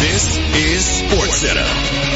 This is SportsCenter.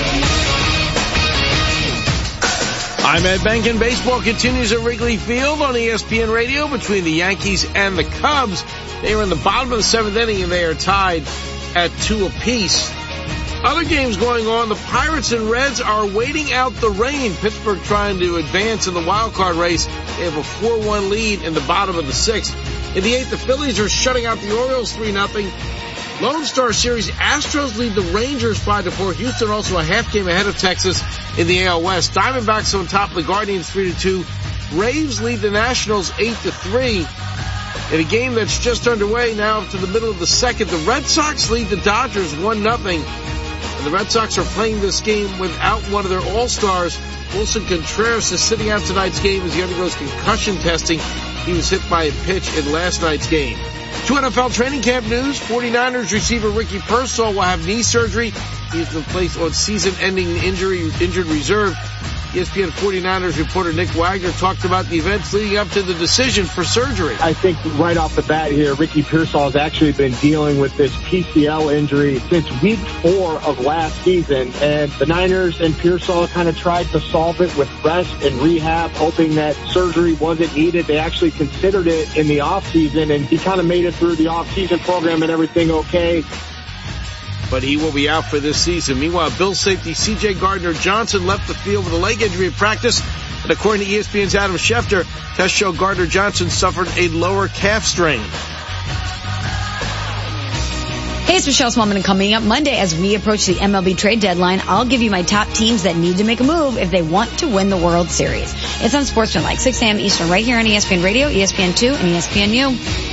I'm Ed Benkin. Baseball continues at Wrigley Field on ESPN Radio between the Yankees and the Cubs. They are in the bottom of the seventh inning and they are tied at 2 apiece. Other games going on. The Pirates and Reds are waiting out the rain. Pittsburgh trying to advance in the wild card race. They have a 4-1 lead in the bottom of the sixth. In the eighth, the Phillies are shutting out the Orioles 3-0. Lone Star Series, Astros lead the Rangers 5-4. Houston also a half game ahead of Texas in the AL West. Diamondbacks on top of the Guardians 3-2. Braves lead the Nationals 8-3. In a game that's just underway now up to the middle of the second, the Red Sox lead the Dodgers 1-0. And the Red Sox are playing this game without one of their all-stars. Wilson Contreras is sitting out tonight's game as he undergoes concussion testing. He was hit by a pitch in last night's game. 2 NFL training camp news. 49ers receiver Ricky Pearsall will have knee surgery. He's been placed on season-ending injured reserve. ESPN 49ers reporter Nick Wagner talked about the events leading up to the decision for surgery. I think right off the bat here, Ricky Pearsall has actually been dealing with this PCL injury since week 4 of last season. And the Niners and Pearsall kind of tried to solve it with rest and rehab, hoping that surgery wasn't needed. They actually considered it in the offseason, and he kind of made it through the offseason program and everything okay. But he will be out for this season. Meanwhile, Bills safety C.J. Gardner-Johnson left the field with a leg injury at practice. And according to ESPN's Adam Schefter, tests show Gardner-Johnson suffered a lower calf strain. Hey, it's Michelle Smallman, and coming up Monday as we approach the MLB trade deadline, I'll give you my top teams that need to make a move if they want to win the World Series. It's on SportsCenter, 6 a.m. Eastern, right here on ESPN Radio, ESPN2, and ESPNU.